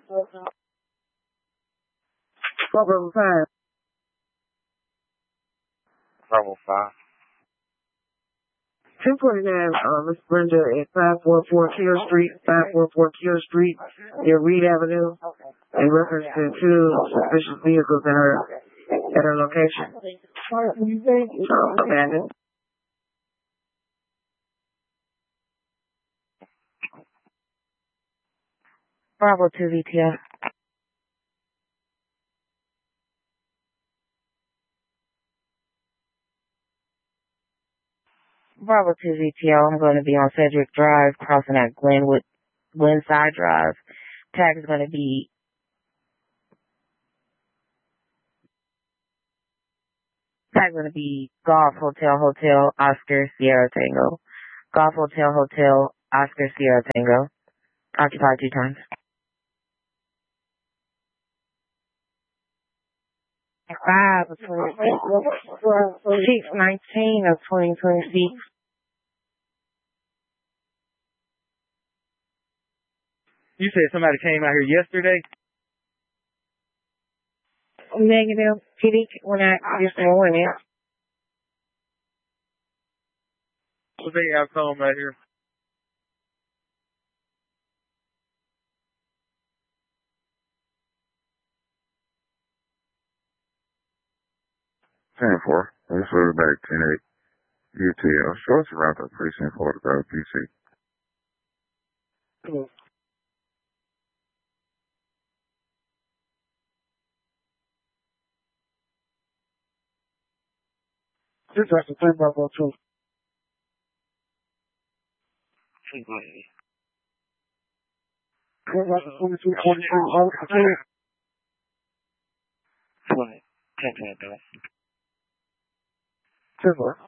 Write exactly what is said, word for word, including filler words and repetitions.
Bravo five. Bravo five. ten forty-nine, uh, Miss Brenda at five forty-four Kier Street, five forty-four Kier Street, near Reed Avenue, in reference to two suspicious vehicles at her, at her location. Uh, abandoned. Bravo two V T F. Bravo two V T L. I'm going to be on Cedric Drive, crossing at Glenwood, Glenside Drive. Tag is going to be tag is going to be Golf Hotel Hotel Oscar Sierra Tango. Golf Hotel Hotel Oscar Sierra Tango. Occupied two times. Five of twenty six nineteen of twenty twenty six. You said somebody came out here yesterday? Negative. Kitty went out this morning. What they have come out here? ten four. This was back ten eight. U T L. Shorts around the precinct photograph P C. Mm. This is the thing about two. twenty-two, twenty-two, Twenty. Ten twenty-three. Silver.